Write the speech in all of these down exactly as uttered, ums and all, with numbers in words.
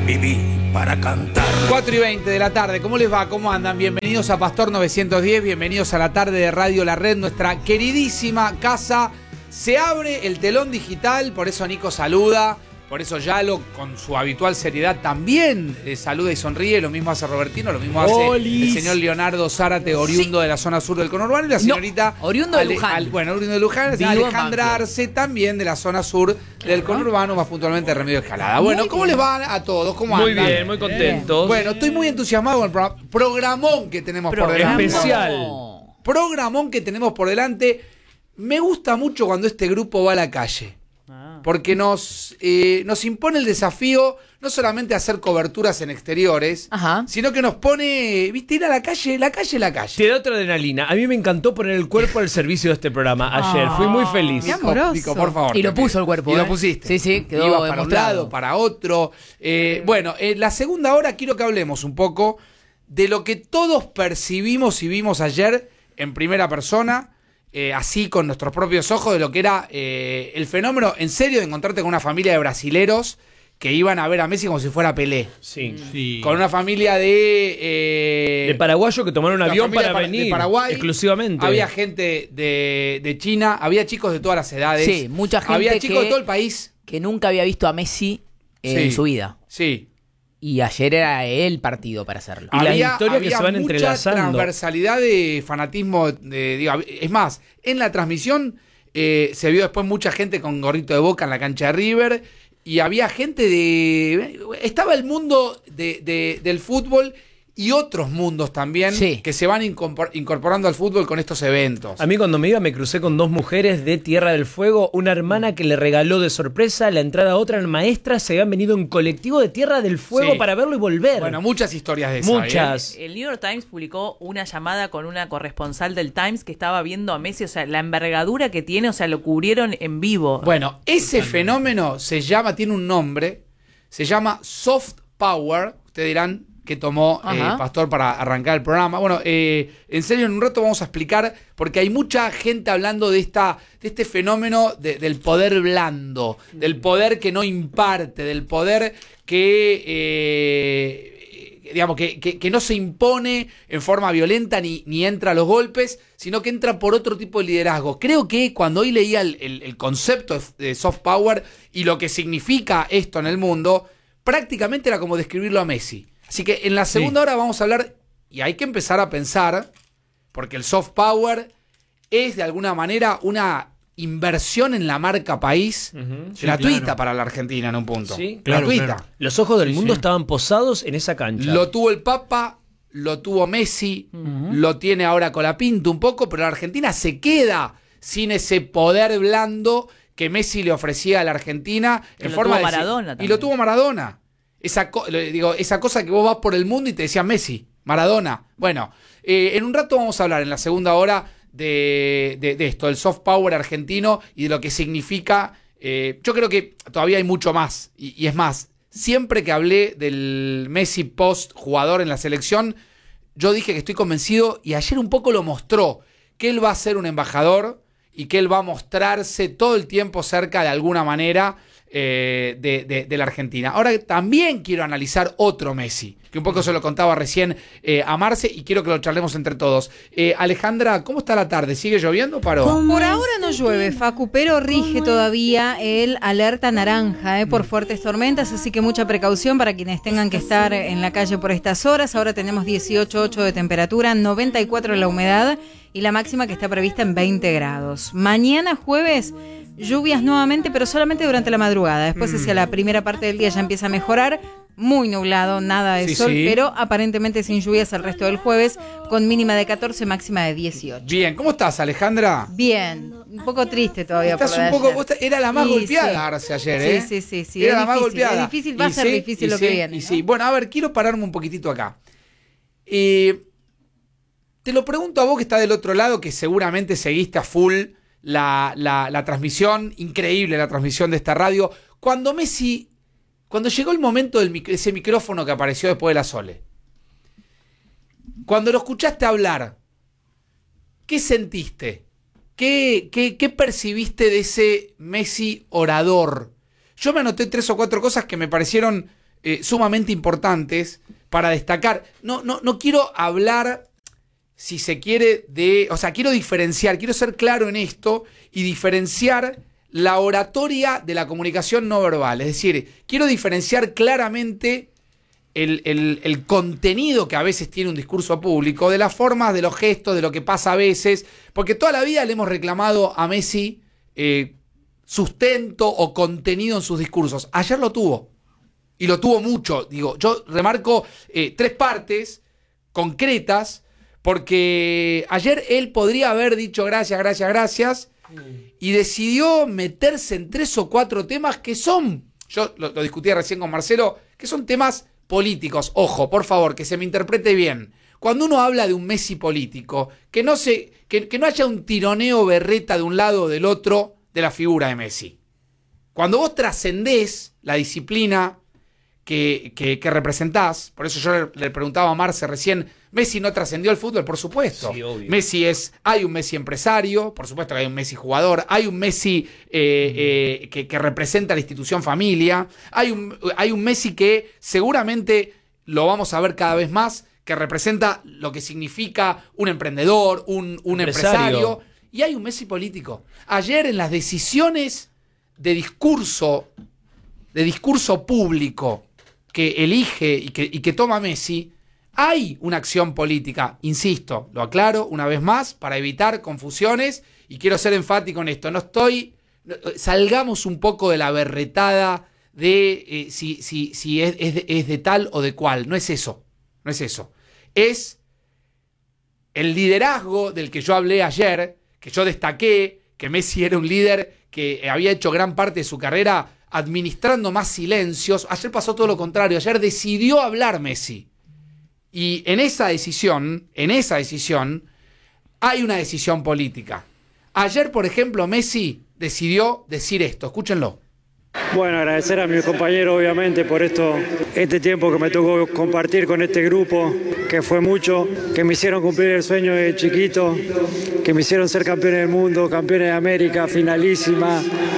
viví para cantar. cuatro y veinte de la tarde, ¿cómo les va? ¿Cómo andan? Bienvenidos a Pastor novecientos diez, bienvenidos a la tarde de Radio La Red, nuestra queridísima casa. Se abre el telón digital, por eso Nico saluda, por eso Yalo con su habitual seriedad también eh, saluda y sonríe, lo mismo hace Robertino, lo mismo hace Olis. el señor Leonardo Zárate, oriundo sí. de la zona sur del conurbano, y la señorita... No, oriundo de Ale, Luján. Al, bueno, oriundo de Luján, Vivo Alejandra Arce, también de la zona sur del conurbano, más puntualmente de Remedio Escalada. Bueno, Muy ¿cómo bien. les va a todos? ¿Cómo Muy andan? bien, muy contentos. Bueno, estoy muy entusiasmado con el pro- programón que tenemos por Programa. delante. Especial. Programón que tenemos por delante. Me gusta mucho cuando este grupo va a la calle. Porque nos, eh, nos impone el desafío no solamente hacer coberturas en exteriores, Ajá. sino que nos pone, viste, ir a la calle, la calle, la calle. Te da otra adrenalina. A mí me encantó poner el cuerpo al servicio de este programa ayer. Fui muy feliz. Qué amoroso. Nico, por favor. Y lo te puso pido. el cuerpo, Y ¿eh? lo pusiste. Sí, sí, quedó Iba para un demostrado. lado, para otro. Eh, bueno, en la segunda hora quiero que hablemos un poco de lo que todos percibimos y vimos ayer en primera persona. Eh, así con nuestros propios ojos, de lo que era eh, el fenómeno en serio de encontrarte con una familia de brasileros que iban a ver a Messi como si fuera Pelé. Sí. Sí. Con una familia de... eh, De paraguayos que tomaron un la avión familia para de Par- venir. de Paraguay. Exclusivamente. Había gente de, de China, había chicos de todas las edades. Sí, mucha gente Había chicos que- de todo el país. Que nunca había visto a Messi eh, Sí. en su vida. Sí. Y ayer era el partido para hacerlo. Y las historias que había se van mucha entrelazando. transversalidad de fanatismo. De, digo, es más, en la transmisión eh, se vio después mucha gente con gorrito de Boca en la cancha de River. Y había gente de... Estaba el mundo de, de- del fútbol y otros mundos también Sí. que se van incorpor- incorporando al fútbol con estos eventos. A mí cuando me iba me crucé con dos mujeres de Tierra del Fuego, una hermana que le regaló de sorpresa la entrada a otra maestra, se habían venido en colectivo de Tierra del Fuego Sí. para verlo y volver. Bueno, muchas historias de esas. Muchas. El New York Times publicó una llamada con una corresponsal del Times que estaba viendo a Messi, o sea, la envergadura que tiene, o sea, lo cubrieron en vivo. Bueno, ese fenómeno se llama, tiene un nombre, se llama soft power. Ustedes dirán que tomó eh, Ajá. Pastor para arrancar el programa. Bueno, eh, en serio, en un rato vamos a explicar, porque hay mucha gente hablando de esta, de este fenómeno de- del poder blando, del poder que no imparte, del poder que eh, digamos que, que, que no se impone en forma violenta ni, ni entra a los golpes, sino que entra por otro tipo de liderazgo. Creo que cuando hoy leía el, el- el concepto de soft power y lo que significa esto en el mundo, prácticamente era como describirlo a Messi. Así que en la segunda hora vamos a hablar, y hay que empezar a pensar, porque el soft power es de alguna manera una inversión en la marca país Ujú. Sí, gratuita claro. para la Argentina en un punto. Sí, claro, gratuita. claro. Los ojos del mundo estaban posados en esa cancha. Lo tuvo el Papa, lo tuvo Messi, lo tiene ahora Colapinto un poco, pero la Argentina se queda sin ese poder blando que Messi le ofrecía a la Argentina Que en lo forma tuvo de Maradona Y también. lo tuvo Maradona. Esa, co- le digo, esa cosa que vos vas por el mundo y te decía Messi, Maradona. Bueno, eh, en un rato vamos a hablar en la segunda hora de, de, de esto, del soft power argentino y de lo que significa. Eh, yo creo que todavía hay mucho más. Y, y es más, siempre que hablé del Messi post jugador en la selección, yo dije que estoy convencido, y ayer un poco lo mostró, que él va a ser un embajador y que él va a mostrarse todo el tiempo cerca de alguna manera eh, de, de- de la Argentina. Ahora también quiero analizar otro Messi, que un poco se lo contaba recién eh, a Marce, y quiero que lo charlemos entre todos. Eh, Alejandra, ¿cómo está la tarde? ¿Sigue lloviendo o paró? Por ahora no llueve, Facu, pero rige todavía el alerta naranja eh, por fuertes tormentas, así que mucha precaución para quienes tengan que estar en la calle por estas horas. Ahora tenemos dieciocho punto ocho de temperatura, noventa y cuatro la humedad y la máxima que está prevista en veinte grados. Mañana jueves, lluvias nuevamente, pero solamente durante la madrugada. Después hacia la primera parte del día ya empieza a mejorar. Muy nublado, nada de Sí, sol, sí. pero aparentemente sin lluvias el resto del jueves, con mínima de catorce, máxima de dieciocho. Bien, ¿cómo estás, Alejandra? Bien, un poco triste todavía. Estás por lo un de poco. ayer. vos te- era la más Y golpeada sí. Arce ayer, Sí, ¿eh? sí, sí, sí, Era es la más difícil, golpeada. es difícil, va a Y ser sí, difícil y lo que sí, viene, y ¿no? sí. Bueno, a ver, quiero pararme un poquitito acá. Eh, te lo pregunto a vos que está del otro lado, que seguramente seguiste a full la, la, la transmisión, increíble la transmisión de esta radio. Cuando Messi, cuando llegó el momento de mic- ese micrófono que apareció después de la Sole, cuando lo escuchaste hablar, ¿qué sentiste? ¿Qué, qué, qué percibiste de ese Messi orador? Yo me anoté tres o cuatro cosas que me parecieron eh, sumamente importantes para destacar. No, no, no quiero hablar, si se quiere, de... O sea, quiero diferenciar, quiero ser claro en esto y diferenciar la oratoria de la comunicación no verbal. Es decir, quiero diferenciar claramente el, el, el contenido que a veces tiene un discurso público, de las formas, de los gestos, de lo que pasa a veces, porque toda la vida le hemos reclamado a Messi eh, sustento o contenido en sus discursos. Ayer lo tuvo, y lo tuvo mucho. Digo, yo remarco eh, tres partes concretas, porque ayer él podría haber dicho gracias, gracias, gracias, y decidió meterse en tres o cuatro temas que son, yo lo, lo discutía recién con Marcelo, que son temas políticos. Ojo, por favor, que se me interprete bien. Cuando uno habla de un Messi político, que no, se, que, que no haya un tironeo berreta de un lado o del otro de la figura de Messi. Cuando vos trascendés la disciplina que, que, que representás, por eso yo le, le preguntaba a Marce recién, Messi no trascendió el fútbol, por supuesto. Sí, obvio. Messi es, hay un Messi empresario, por supuesto que hay un Messi jugador, hay un Messi eh, eh, que, que representa la institución familia, hay un, hay un Messi que seguramente lo vamos a ver cada vez más, que representa lo que significa un emprendedor, un, un empresario. empresario, y hay un Messi político. Ayer en las decisiones de discurso, de discurso público que elige y que, y que toma Messi, hay una acción política, insisto, lo aclaro una vez más para evitar confusiones y quiero ser enfático en esto. No estoy, salgamos un poco de la berretada de eh, si, si, si es, es, de, es de tal o de cual. No es eso, no es eso. Es el liderazgo del que yo hablé ayer, que yo destaqué, que Messi era un líder que había hecho gran parte de su carrera administrando más silencios. Ayer pasó todo lo contrario, ayer decidió hablar Messi. Y en esa decisión, en esa decisión, hay una decisión política. Ayer, por ejemplo, Messi decidió decir esto. Escúchenlo. Bueno, agradecer a mi compañero, obviamente, por esto, este tiempo que me tocó compartir con este grupo, que fue mucho, que me hicieron cumplir el sueño de chiquito, que me hicieron ser campeones del mundo, campeones de América, finalísima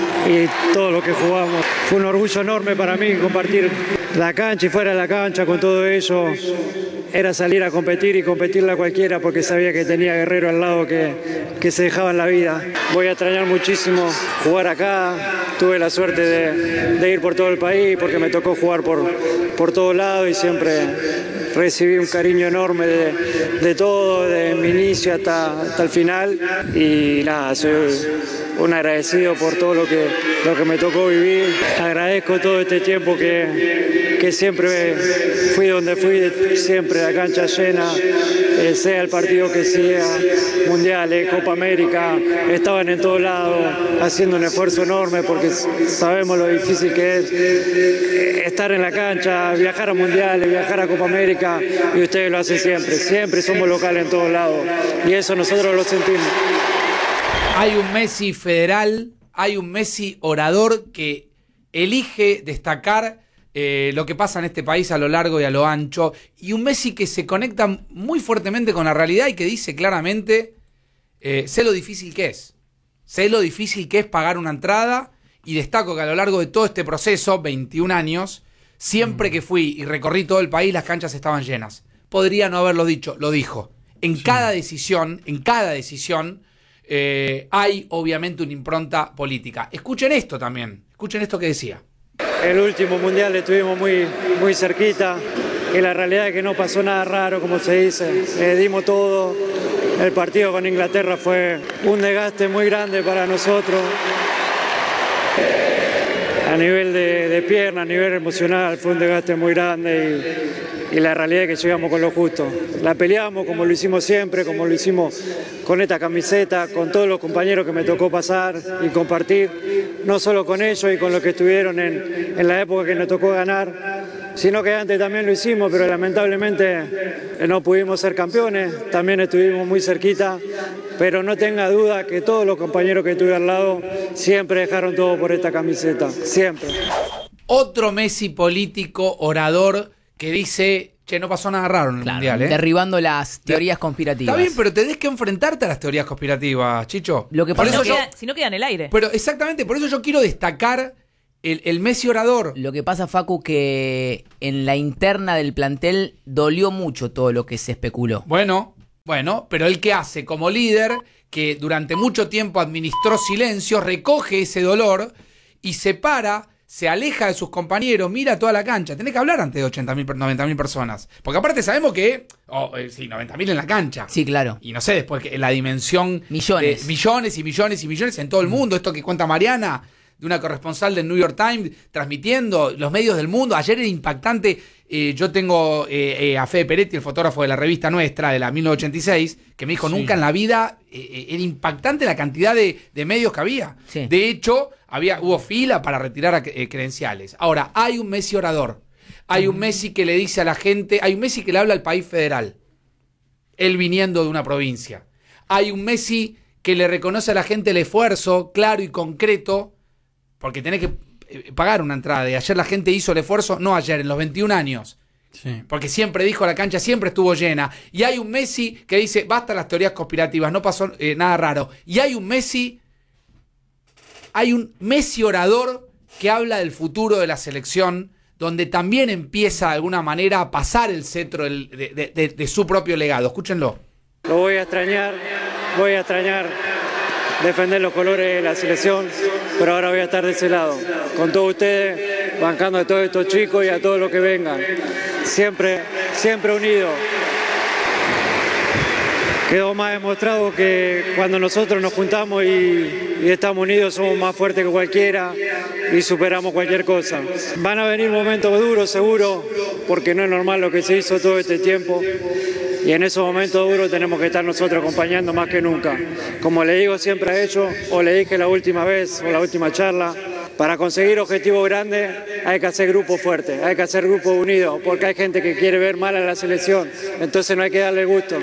y todo lo que jugamos. Fue un orgullo enorme para mí compartir la cancha y fuera de la cancha con todo eso. Era salir a competir y competirla a cualquiera porque sabía que tenía Guerrero al lado que, que se dejaban la vida. Voy a extrañar muchísimo jugar acá. Tuve la suerte de, de ir por todo el país porque me tocó jugar por, por todos lados y siempre recibí un cariño enorme de, de todo, de mi inicio hasta, hasta el final. Y nada, soy un agradecido por todo lo que, lo que me tocó vivir. Agradezco todo este tiempo que, que siempre fui donde fui, siempre la cancha llena, eh, sea el partido que sea, mundiales, Copa América, estaban en todos lados haciendo un esfuerzo enorme porque sabemos lo difícil que es estar en la cancha, viajar a mundiales, viajar a Copa América y ustedes lo hacen siempre, siempre somos locales en todos lados y eso nosotros lo sentimos. Hay un Messi federal, hay un Messi orador que elige destacar eh, lo que pasa en este país a lo largo y a lo ancho, y un Messi que se conecta muy fuertemente con la realidad y que dice claramente, eh, sé lo difícil que es, sé lo difícil que es pagar una entrada, y destaco que a lo largo de todo este proceso, veintiún años, siempre que fui y recorrí todo el país, las canchas estaban llenas. Podría no haberlo dicho, lo dijo. En sí. cada decisión, en cada decisión, Eh, hay obviamente una impronta política. Escuchen esto también, escuchen esto que decía. El último mundial estuvimos muy, muy cerquita y la realidad es que no pasó nada raro, como se dice. Eh, dimos todo. El partido con Inglaterra fue un desgaste muy grande para nosotros. A nivel de, de pierna, a nivel emocional, fue un desgaste muy grande y, y la realidad es que llegamos con lo justo. La peleamos como lo hicimos siempre, como lo hicimos con esta camiseta, con todos los compañeros que me tocó pasar y compartir, no solo con ellos y con los que estuvieron en, en la época que nos tocó ganar, sino que antes también lo hicimos, pero lamentablemente no pudimos ser campeones, también estuvimos muy cerquita, pero no tenga duda que todos los compañeros que tuve al lado siempre dejaron todo por esta camiseta, siempre. Otro Messi político, orador, que dice, che, no pasó nada raro en el Claro, Mundial, ¿eh? derribando las teorías conspirativas. Está bien, pero tenés que enfrentarte a las teorías conspirativas, Chicho. Lo que Por pasa eso Si no, yo- queda, si no queda en el aire. Pero exactamente, por eso yo quiero destacar el, el Messi orador. Lo que pasa, Facu, que en la interna del plantel dolió mucho todo lo que se especuló. Bueno, bueno, pero él, ¿qué hace? Como líder, que durante mucho tiempo administró silencio, recoge ese dolor y se para, se aleja de sus compañeros, mira toda la cancha. Tenés que hablar ante ochenta mil, noventa mil personas. Porque aparte sabemos que, oh, eh, sí, noventa mil en la cancha. Sí, claro. Y no sé, después que la dimensión... Millones. De millones y millones y millones en todo el mundo. Esto que cuenta Mariana, de una corresponsal del New York Times, transmitiendo los medios del mundo. Ayer era impactante. Eh, yo tengo eh, eh, a Fede Peretti, el fotógrafo de la revista nuestra, de la mil novecientos ochenta y seis, que me dijo, sí, nunca en la vida, eh, era impactante la cantidad de, de medios que había. Sí. De hecho, había, hubo fila para retirar eh, credenciales. Ahora, hay un Messi orador. Hay un Messi que le dice a la gente, hay un Messi que le habla al país federal, él viniendo de una provincia. Hay un Messi que le reconoce a la gente el esfuerzo claro y concreto, porque tenés que pagar una entrada. Y ayer la gente hizo el esfuerzo, no ayer, en los veintiún años. Sí. Porque siempre dijo, la cancha siempre estuvo llena. Y hay un Messi que dice, basta las teorías conspirativas, no pasó eh, nada raro. Y hay un Messi, hay un Messi orador que habla del futuro de la selección, donde también empieza de alguna manera a pasar el cetro del, de, de, de, de su propio legado. Escúchenlo. Lo voy a extrañar, voy a extrañar defender los colores de la selección, pero ahora voy a estar de ese lado, con todos ustedes, bancando a todos estos chicos y a todos los que vengan. Siempre, siempre unidos. Quedó más demostrado que cuando nosotros nos juntamos y, y estamos unidos somos más fuertes que cualquiera y superamos cualquier cosa. Van a venir momentos duros seguro, porque no es normal lo que se hizo todo este tiempo. Y en esos momentos duros tenemos que estar nosotros acompañando más que nunca. Como le digo siempre a ellos, o le dije la última vez, o la última charla, para conseguir objetivos grandes hay que hacer grupos fuertes, hay que hacer grupos unidos, porque hay gente que quiere ver mal a la selección, entonces no hay que darle gusto.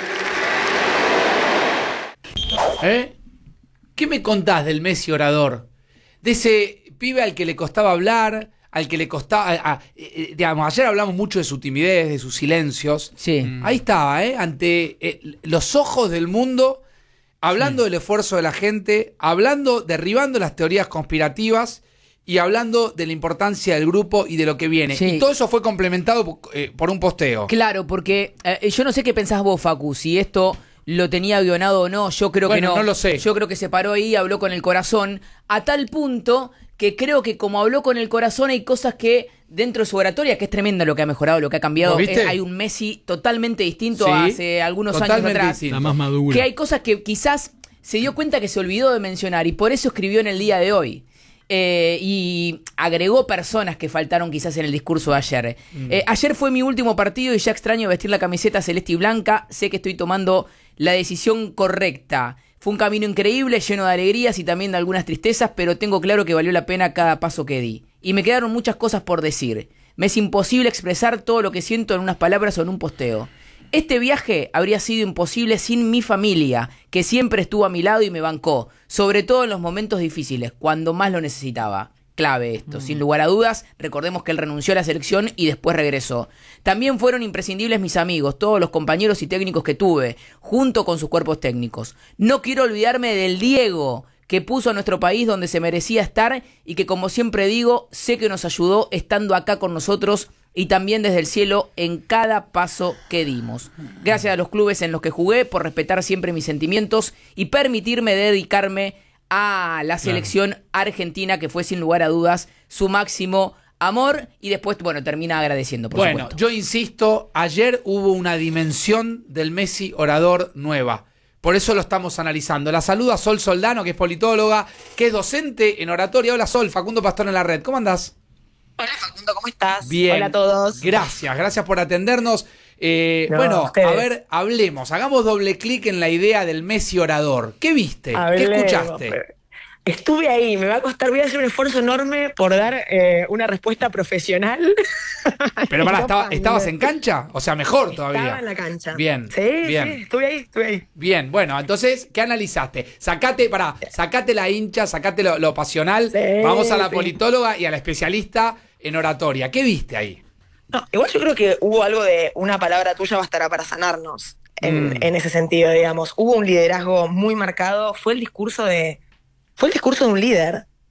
¿Eh? ¿Qué me contás del Messi orador? De ese pibe al que le costaba hablar, al que le costaba... A, a, eh, digamos, ayer hablamos mucho de su timidez, de sus silencios. Sí. Mm. Ahí estaba, ¿eh? Ante eh, los ojos del mundo, hablando sí. del esfuerzo de la gente, hablando, derribando las teorías conspirativas y hablando de la importancia del grupo y de lo que viene. Sí. Y todo eso fue complementado eh, por un posteo. Claro, porque eh, yo no sé qué pensás vos, Facu, si esto lo tenía guionado o no, yo creo bueno, que no. no lo sé. Yo creo que se paró ahí y habló con el corazón, a tal punto que creo que como habló con el corazón hay cosas que dentro de su oratoria, que es tremendo lo que ha mejorado, lo que ha cambiado, eh, hay un Messi totalmente distinto sí, a hace algunos años atrás. Está más maduro. Que hay cosas que quizás se dio cuenta que se olvidó de mencionar y por eso escribió en el día de hoy. Eh, y agregó personas que faltaron quizás en el discurso de ayer. Mm. Eh, ayer fue mi último partido y ya extraño vestir la camiseta celeste y blanca. Sé que estoy tomando la decisión correcta. Fue un camino increíble, lleno de alegrías y también de algunas tristezas, pero tengo claro que valió la pena cada paso que di. Y me quedaron muchas cosas por decir. Me es imposible expresar todo lo que siento en unas palabras o en un posteo. Este viaje habría sido imposible sin mi familia, que siempre estuvo a mi lado y me bancó, sobre todo en los momentos difíciles, cuando más lo necesitaba. Clave esto, mm. sin lugar a dudas, recordemos que él renunció a la selección y después regresó. También fueron imprescindibles mis amigos, todos los compañeros y técnicos que tuve, junto con sus cuerpos técnicos. No quiero olvidarme del Diego, que puso a nuestro país donde se merecía estar y que, como siempre digo, sé que nos ayudó estando acá con nosotros y también desde el cielo en cada paso que dimos. Gracias a los clubes en los que jugué por respetar siempre mis sentimientos y permitirme dedicarme a la selección claro. argentina, que fue sin lugar a dudas su máximo amor, y después, bueno, termina agradeciendo, por bueno, supuesto. Yo insisto, ayer hubo una dimensión del Messi orador nueva. Por eso lo estamos analizando. La saluda Sol Soldano, que es politóloga, que es docente en oratoria. Hola Sol, Facundo Pastor en la red. ¿Cómo andás? Hola Facundo, ¿cómo estás? Bien. Hola a todos. Gracias, gracias por atendernos. Eh, no, bueno, ustedes. a ver, hablemos, hagamos doble clic en la idea del Messi orador. ¿Qué viste? Hablemos, ¿Qué escuchaste? Pero... Estuve ahí, me va a costar, voy a hacer un esfuerzo enorme por dar eh, una respuesta profesional. Pero pará, ¿estaba, ¿estabas en cancha? O sea, mejor todavía. Estaba en la cancha. Bien, sí, bien. Sí, estuve ahí, estuve ahí. Bien, bueno, entonces, ¿qué analizaste? Sacate, pará, sacate la hincha, sacate lo, lo pasional. Sí, vamos a la sí. politóloga y a la especialista en oratoria. ¿Qué viste ahí? No, igual yo creo que hubo algo de una palabra tuya bastará para sanarnos. En, mm. en ese sentido, digamos. Hubo un liderazgo muy marcado. Fue el discurso de... Fue el discurso de un líder.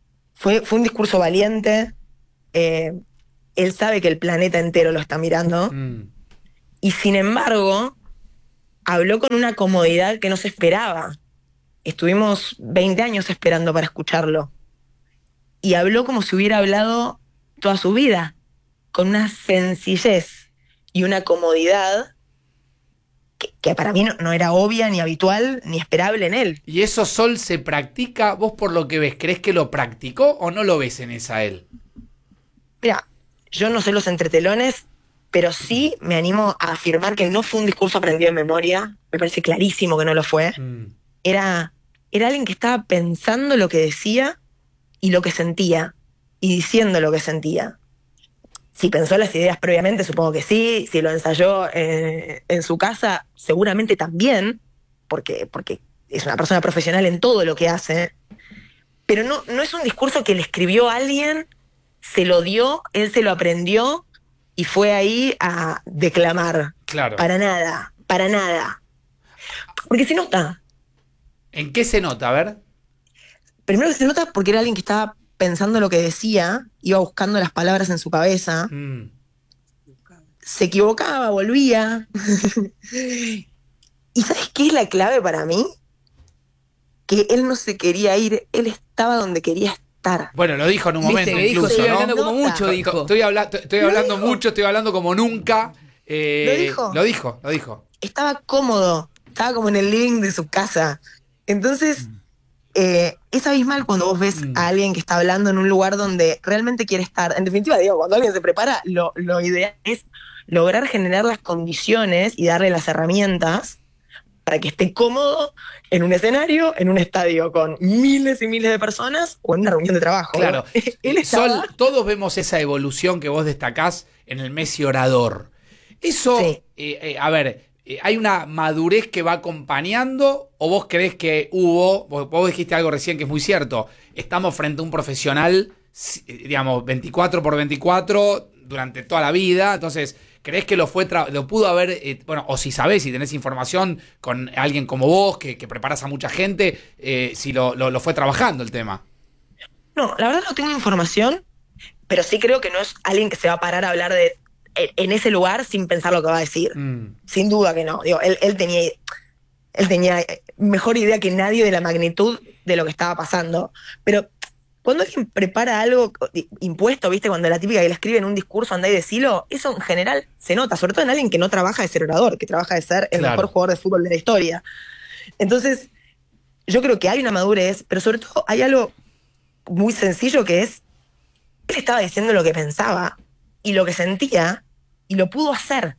Fue, fue un discurso valiente. Eh, él sabe que el planeta entero lo está mirando. Mm. Y sin embargo, habló con una comodidad que no se esperaba. Estuvimos veinte años esperando para escucharlo. Y habló como si hubiera hablado toda su vida, con una sencillez y una comodidad que, que para mí no, no era obvia, ni habitual, ni esperable en él. ¿Y eso, Sol, se practica? ¿Vos por lo que ves, crees que lo practicó o no lo ves en esa él? Mira, yo no sé los entretelones, pero sí me animo a afirmar que no fue un discurso aprendido en memoria. Me parece clarísimo que no lo fue. Mm. Era, era alguien que estaba pensando lo que decía y lo que sentía, y diciendo lo que sentía. Si pensó las ideas previamente, supongo que sí. Si lo ensayó eh, en su casa, seguramente también, porque, porque es una persona profesional en todo lo que hace. Pero no, no es un discurso que le escribió a alguien, se lo dio, él se lo aprendió y fue ahí a declamar. Claro. Para nada, para nada. Porque se nota. ¿En qué se nota? A ver. Primero que se nota porque era alguien que estaba pensando lo que decía, iba buscando las palabras en su cabeza, Mm. se equivocaba, volvía. ¿Y sabes qué es la clave para mí? Que él no se quería ir, él estaba donde quería estar. Bueno, lo dijo en un Viste momento que dijo, incluso, estoy ¿no? hablando como Nota. mucho, dijo. Estoy, habla estoy Lo hablando dijo. mucho, estoy hablando como nunca. Eh, ¿Lo dijo? Lo dijo, lo dijo. Estaba cómodo, estaba como en el living de su casa. Entonces, eh, es abismal cuando vos ves Mm. a alguien que está hablando en un lugar donde realmente quiere estar. En definitiva, digo, cuando alguien se prepara, lo, lo ideal es lograr generar las condiciones y darle las herramientas para que esté cómodo en un escenario, en un estadio con miles y miles de personas o en una reunión de trabajo. Claro. Él estaba... Sol, todos vemos esa evolución que vos destacás en el Messi orador. Eso, Sí. eh, eh, a ver, eh, ¿hay una madurez que va acompañando o vos creés que hubo, vos, vos dijiste algo recién que es muy cierto, estamos frente a un profesional, si- eh, digamos, veinticuatro por veinticuatro durante toda la vida, entonces, ¿creés que lo fue tra- lo pudo haber, eh, bueno, o si sabés, si tenés información con alguien como vos, que, que preparás a mucha gente, eh, si lo, lo, lo fue trabajando el tema? No, la verdad no tengo información, pero sí creo que no es alguien que se va a parar a hablar de en, en ese lugar sin pensar lo que va a decir. Mm. Sin duda que no. Digo, él, él tenía él tenía mejor idea que nadie de la magnitud de lo que estaba pasando. Pero cuando alguien prepara algo impuesto, ¿viste? Cuando la típica que le escribe en un discurso, andá y decilo, eso en general se nota, sobre todo en alguien que no trabaja de ser orador, que trabaja de ser el Claro. mejor jugador de fútbol de la historia. Entonces, yo creo que hay una madurez, pero sobre todo hay algo muy sencillo que es, él estaba diciendo lo que pensaba y lo que sentía y lo pudo hacer.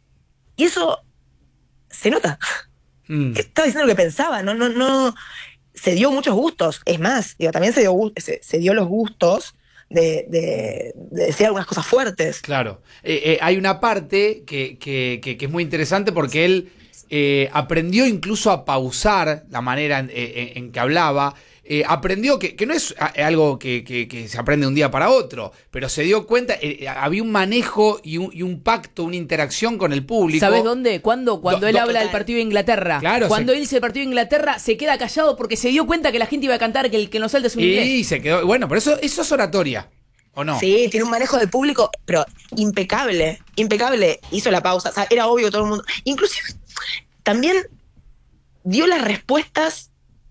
Y eso se nota. Mm. Estaba diciendo lo que pensaba, no, no, no. Se dio muchos gustos. Es más, digo, también se dio, gu- se, se dio los gustos de, de- de decir algunas cosas fuertes. Claro. Eh, eh, hay una parte que, que- que- que es muy interesante porque él eh, aprendió incluso a pausar la manera en, en- en que hablaba. Eh, aprendió que, que no es a- algo que, que- que se aprende de un día para otro, pero se dio cuenta, eh, había un manejo y un, y un pacto, una interacción con el público. ¿Sabes dónde? ¿Cuándo? Cuando Do- él do- habla del partido de Inglaterra. Claro, Cuando se- él dice el partido de Inglaterra, se queda callado porque se dio cuenta que la gente iba a cantar que el que no salte es un inglés. Y se quedó. Bueno, pero eso, eso es oratoria, ¿o no? Sí, tiene un manejo del público, pero impecable, impecable. Hizo la pausa, o sea, era obvio que todo el mundo... Inclusive, también dio las respuestas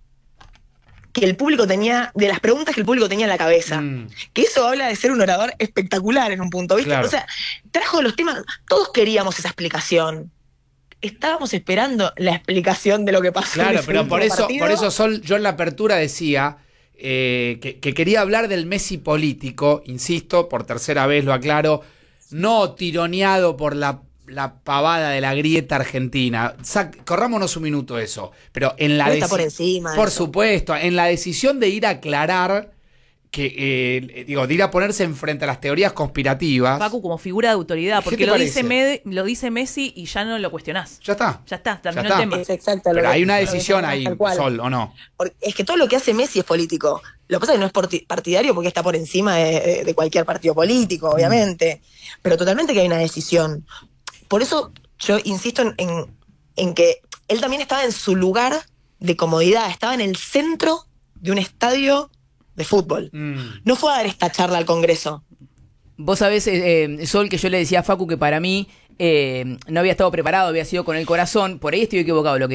que el público tenía, de las preguntas que el público tenía en la cabeza. Mm. Que eso habla de ser un orador espectacular en un punto, ¿viste? Claro. O sea, trajo los temas, todos queríamos esa explicación. Estábamos esperando la explicación de lo que pasó. en Claro, ese pero por último eso, partido. por eso Sol, yo en la apertura decía eh, que, que quería hablar del Messi político, insisto, por tercera vez lo aclaro, no tironeado por la, la pavada de la grieta argentina. Sac- corrámonos un minuto eso, pero en la Él está deci- por encima de por eso. supuesto, en la decisión de ir a aclarar que, eh, digo, de ir a ponerse enfrente a las teorías conspirativas. Facu como figura de autoridad, ¿Qué porque te lo parece? dice, Med- lo dice Messi y ya no lo cuestionás. Ya está. Ya está, terminó Ya está. el tema. Es exacto. lo Pero que- hay una lo que decisión decís, ahí, tal cual. Sol, ¿o no? Porque es que todo lo que hace Messi es político. Lo que pasa es que no es porti- partidario porque está por encima de, de- de cualquier partido político, obviamente. Pero totalmente que hay una decisión. Por eso yo insisto en, en- en que él también estaba en su lugar de comodidad, estaba en el centro de un estadio de fútbol. Mm. No fue a dar esta charla al Congreso. Vos sabés, eh, eh, Sol, que yo le decía a Facu que para mí eh, no había estado preparado, había sido con el corazón. Por ahí estoy equivocado. Lo que